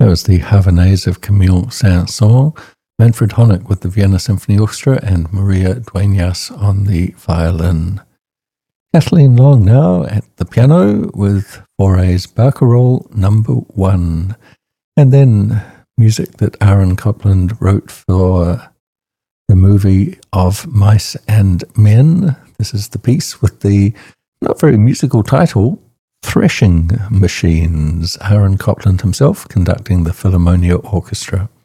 That was the Havanaise of Camille Saint-Saëns, Manfred Honeck with the Vienna Symphony Orchestra, and Maria Dueñas on the violin. Kathleen Long now at the piano with Fauré's Barcarolle Number 1. And then music that Aaron Copland wrote for the movie of Mice and Men. This is the piece with the not very musical title, Threshing Machines. Aaron Copland himself conducting the Philharmonia Orchestra.